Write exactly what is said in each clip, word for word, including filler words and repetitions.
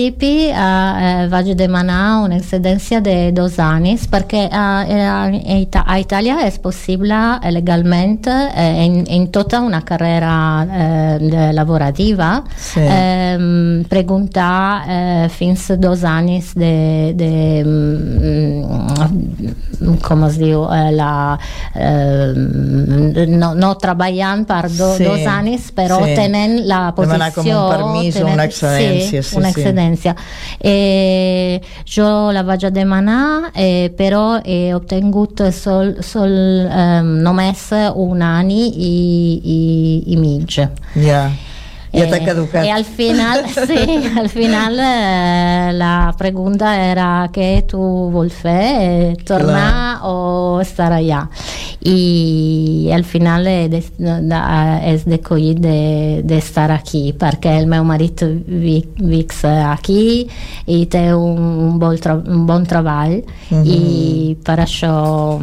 principi uh, eh, vaig demanar una excedència de dos anys perquè uh, a, a Itàlia és possible legalment eh, in, in tota una carrera eh, lavorativa sí. eh, preguntar eh, fins dos anys de, de um, com es diu eh, la, eh, no, no treballant per do, sí. dos anys però sí. tenent la posició demanar com un permís o una excedència, sí, sí, una sí. excedència. Eh, jo la vaig demanar, eh, però he obtingut sol, sol eh, només un any i, i, i mig. Ja. Yeah. Ja t'ha caducat. E al final, sí, al final eh, la pregunta era què tu vols fer, eh, tornar Clar. o estar allà. I al final he decidit de, de estar aquí perquè el meu marit viu aquí i té un, un, bon, tra un bon treball mm-hmm. i per això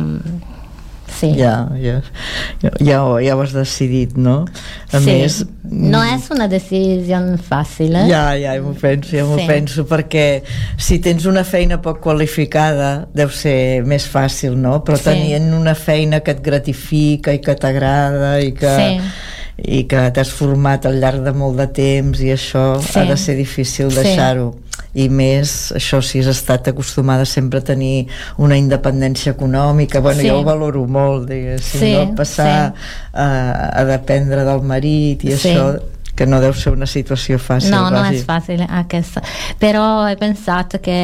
sí. Ja, ja, ja, ja ho has decidit, no? A sí. més... No és una decisió fàcil, eh? Ja, ja, m'ho penso, ja m'ho sí. penso, perquè si tens una feina poc qualificada deu ser més fàcil, no? Però sí. tenint una feina que et gratifica i que t'agrada i que... Sí. i que t'has format al llarg de molt de temps i això sí. ha de ser difícil deixar-ho. Sí. I més, això, si has estat acostumada sempre a tenir una independència econòmica, bueno, sí. jo ho valoro molt, diguéssim, sí. no? Passar sí. a, a dependre del marit i sí. això, que no deu ser una situació fàcil. No, no quasi. és fàcil aquesta. Però he pensat que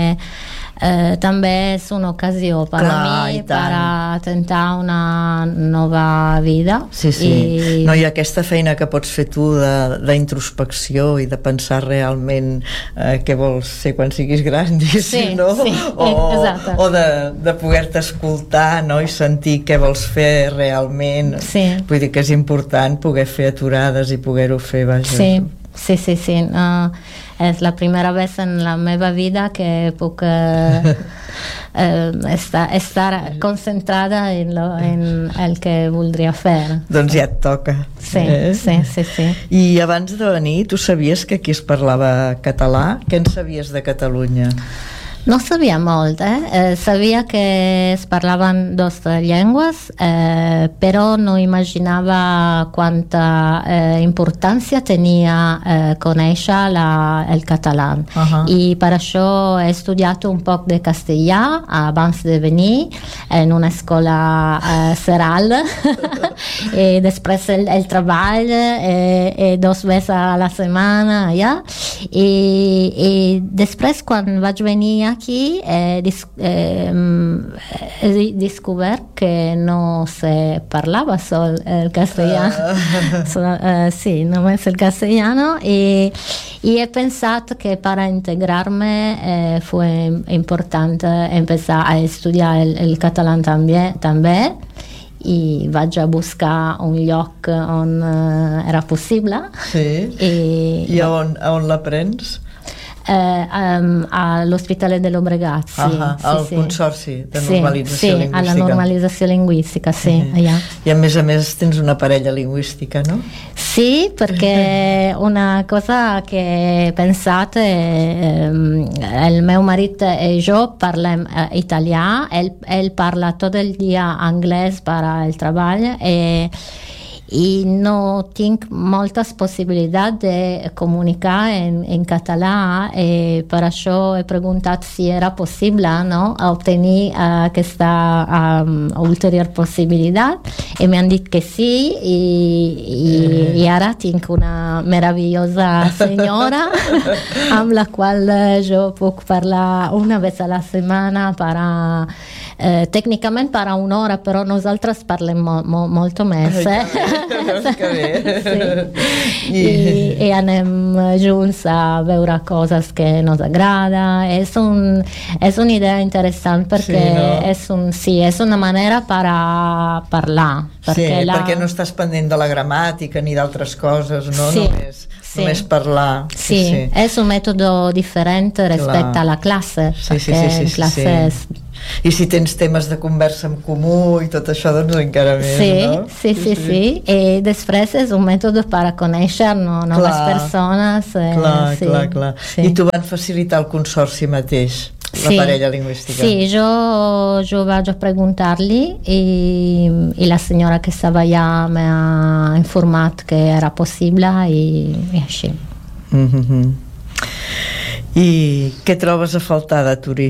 Eh, també és una ocasió per a mi per tentar una nova vida sí, sí. I... no, i aquesta feina que pots fer tu d'introspecció i de pensar realment eh, què vols ser quan siguis gran sí, no? sí, o, o de, de poder-te escoltar, no? I sentir què vols fer realment sí. vull dir que és important poder fer aturades i poder-ho fer vaja. sí, sí, sí, sí. Uh, és la primera vez en la meva vida que puc eh, eh, estar, estar concentrada en, lo, en el que voldria fer. Doncs ja et toca. Sí, eh? sí, sí, sí. I abans de venir, tu sabies que aquí es parlava català? Què en sabies de Catalunya? No sabia molt, eh? Eh, sabia que es parlaven dues llengües, eh, però no imaginava quanta eh, importància tenia eh, conèixer la, el català. Uh-huh. I per això he estudiat un poc de castellà abans de venir en una escola eh, seral i després el, el treball eh, eh, dos vegades a la setmana ja. I, i després quan vaig venir aquí he, dis, eh, he descobert que no se parlava sol el castellano uh. so, uh, sí, només el castellano y, y he pensat que para integrarme eh, fue importante empezar a estudiar el, el català també, també i vaig a buscar un lloc on uh, era possible sí. I, i a on, a on l'aprens? Eh, um, a l'Hospitalet de Llobregat sí, ah, sí, al sí. Consorci de Normalització sí, Lingüística. Sí, a la normalització lingüística, sí, uh-huh. allà. I a més a més tens una parella lingüística, no? Sí, perquè una cosa que he pensat eh, el meu marit i jo parlem eh, italià, ell, ell parla tot el dia anglès per al treball i i no tinc moltes possibilitats de comunicar en, en català i per això he preguntat si era possible no? obtenir uh, aquesta um, ulterior possibilitat i m'han dit que sí i, i, i ara tinc una meravellosa senyora amb la qual jo puc parlar una vegada a la setmana per a Eh, tecnicament per a una hora, però nosaltres parlem mo mo molto més eh? que bé. Sí. I, i anem junts a veure coses que nos agrada és, un, és una idea interessant perquè sí, no? és, un, sí, és una manera per a parlar perquè, sí, la... perquè no estàs pendent de la gramàtica ni d'altres coses, no? Sí. Només Sí. només parlar sí, sí, és un mètode diferent respecte Clar. a la classe sí, perquè sí, sí, sí, en classe sí. és I si tens temes de conversa en comú i tot això, doncs encara més, sí, no? Sí, sí, sí, sí. I després és un mètode per a conèixer no, noves clar, persones. Eh, clar, sí, clar, clar. Sí. I t'ho van facilitar el consorci mateix, la sí, parella lingüística? Sí, jo, jo vaig a preguntar-li i, i la senyora que estava allà mi ha informat que era possible i, i així. Mm-hmm. I què trobes a faltar de Torí?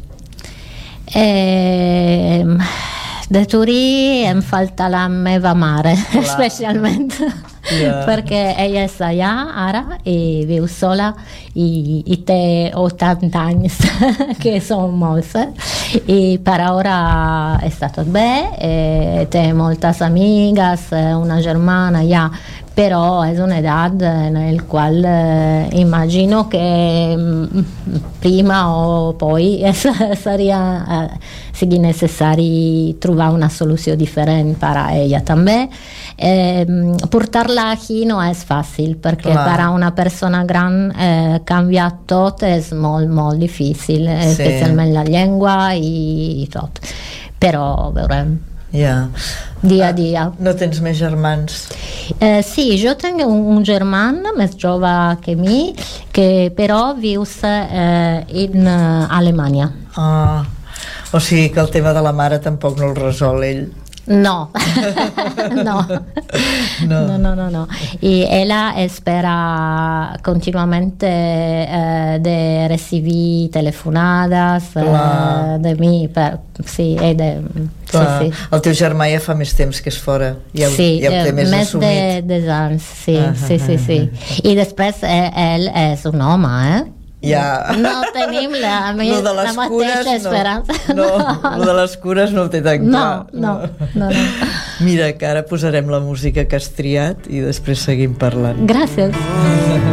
Eh, de Torí em falta la meva mare, clar, especialment, yeah, perquè ella és allà ara i viu sola i, i té ottanta anys, que són molts, eh? I per ora està tot bé, eh, té moltes amigues, una germana allà, però és una edat nel qual eh, immagino che mh, prima o poi eh, seria eh, sigui necessari trobar una solució diferent per a ella també. Eh, portar-la aquí no és fàcil perquè clar, per a una persona gran eh, canviar tot és molt molt difícil, sí, especialment la llengua i, i tot, però veurem. Yeah. Dia a dia. No tens més germans? Eh, sí, jo tinc un, un germà més jove que mi, que però viu eh, in uh, Alemanya. Ah, o sigui que el tema de la mare tampoc no el resol ell. No. no. No. No, no, no, no. Y ella espera continuamente eh, de recibir telefonadas eh, de mi, per, sí, e de, sí, sí. El teu germà ja fa més temps que és fora, ja, sí, ja ho té més, més assumit. Més de dos anys, sí, ah, sí, sí, sí. I després eh, ell és un home, eh? Ja. No tenim la, me, de la mateixa esperança. No, no, no, de les cures no ho té tan clar. No, no, no, no. Mira, que ara posarem la música que has triat i després seguim parlant. Gràcies.